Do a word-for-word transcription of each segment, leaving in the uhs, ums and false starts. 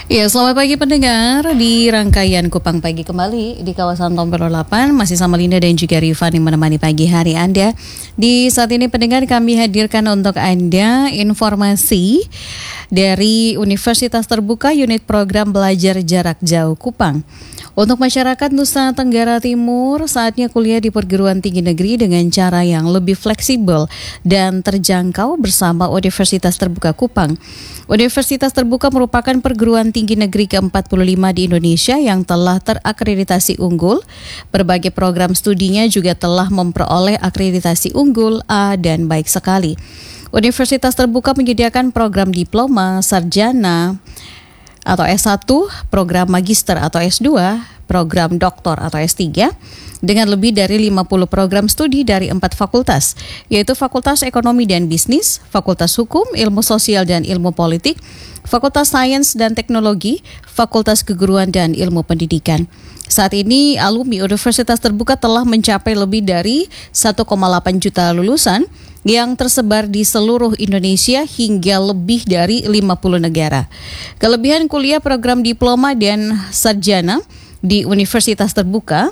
Ya, selamat pagi pendengar. Di rangkaian Kupang Pagi kembali di kawasan Tompel delapan, masih sama Linda dan juga Rifan yang menemani pagi hari Anda. Di saat ini pendengar, kami hadirkan untuk Anda informasi dari Universitas Terbuka Unit Program Belajar Jarak Jauh Kupang. Untuk masyarakat Nusa Tenggara Timur, saatnya kuliah di perguruan tinggi negeri dengan cara yang lebih fleksibel dan terjangkau bersama Universitas Terbuka Kupang. Universitas Terbuka merupakan perguruan tinggi negeri ke empat puluh lima di Indonesia yang telah terakreditasi unggul. Berbagai program studinya juga telah memperoleh akreditasi unggul A dan baik sekali. Universitas Terbuka menyediakan program diploma, sarjana, atau S satu, program magister atau S dua, program doktor atau S tiga, dengan lebih dari lima puluh program studi dari empat fakultas, yaitu Fakultas Ekonomi dan Bisnis, Fakultas Hukum, Ilmu Sosial dan Ilmu Politik, Fakultas Sains dan Teknologi, Fakultas Keguruan dan Ilmu Pendidikan. Saat ini, alumni Universitas Terbuka telah mencapai lebih dari satu koma delapan juta lulusan yang tersebar di seluruh Indonesia hingga lebih dari lima puluh negara. Kelebihan kuliah program diploma dan sarjana di Universitas Terbuka: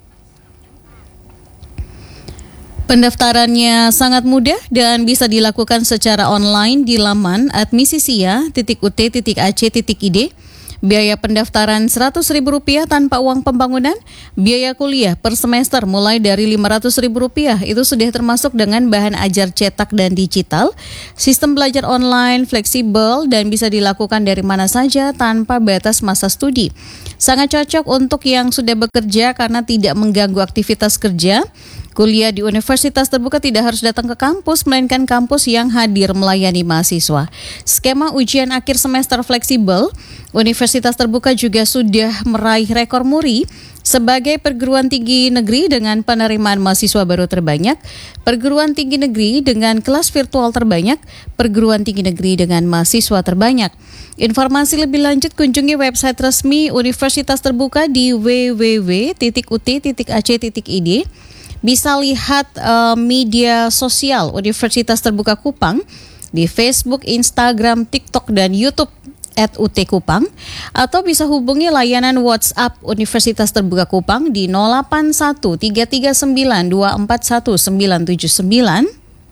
pendaftarannya sangat mudah dan bisa dilakukan secara online di laman admisisia titik u t titik a c titik i d. Biaya pendaftaran seratus ribu rupiah tanpa uang pembangunan. Biaya kuliah per semester mulai dari lima ratus ribu rupiah. Itu sudah termasuk dengan bahan ajar cetak dan digital. Sistem belajar online, fleksibel, dan bisa dilakukan dari mana saja tanpa batas masa studi. Sangat cocok untuk yang sudah bekerja karena tidak mengganggu aktivitas kerja. Kuliah di Universitas Terbuka tidak harus datang ke kampus, melainkan kampus yang hadir melayani mahasiswa. Skema ujian akhir semester fleksibel. Universitas Terbuka juga sudah meraih rekor muri sebagai perguruan tinggi negeri dengan penerimaan mahasiswa baru terbanyak, perguruan tinggi negeri dengan kelas virtual terbanyak, perguruan tinggi negeri dengan mahasiswa terbanyak. Informasi lebih lanjut kunjungi website resmi Universitas Terbuka di w w w titik u t titik a c titik i d. Bisa lihat uh, media sosial Universitas Terbuka Kupang di Facebook, Instagram, TikTok, dan YouTube at U T Kupang, atau bisa hubungi layanan WhatsApp Universitas Terbuka Kupang di nol delapan satu tiga tiga sembilan dua empat satu sembilan tujuh sembilan.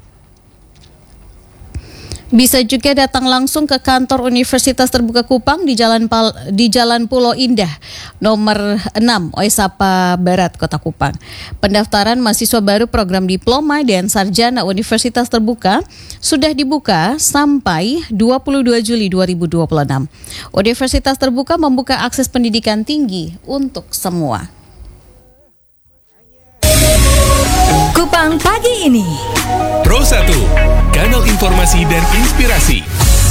Bisa juga datang langsung ke kantor Universitas Terbuka Kupang di Jalan Pal- di Jalan Pulau Indah, nomor enam, Oesapa Barat, Kota Kupang. Pendaftaran mahasiswa baru program diploma dan sarjana Universitas Terbuka sudah dibuka sampai dua puluh dua Juli dua ribu dua puluh enam. Universitas Terbuka membuka akses pendidikan tinggi untuk semua. Kupang Pagi ini. Pro satu, kanal informasi dan inspirasi.